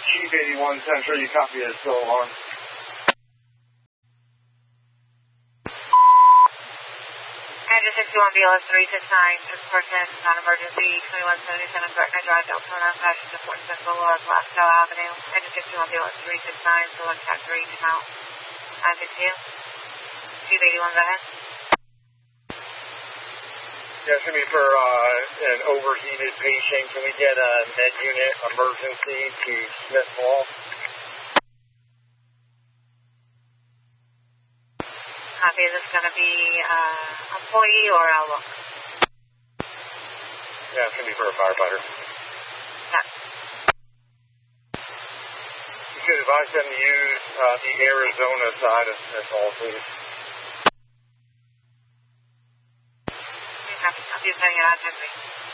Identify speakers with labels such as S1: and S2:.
S1: Chief 81 Central, you copy it, still on.
S2: Engine 61 BLS 369, this person, non-emergency, 2177 Gretna Drive, Deltona, passenger 47 Boulevard, Glasgow Avenue. Engine 61 BLS 369, select cat 3 to mount. 962. Chief 81, go ahead.
S1: Yeah, it's going to be for an overheated patient. Can we get a med unit emergency to Smith Hall?
S2: Copy, is this going to be employee or outlook?
S1: Yeah, it's going to be for a firefighter.
S2: Yeah.
S1: You could advise them to use the Arizona side of Smith Hall, please.
S2: Copy, I'll be sending it out,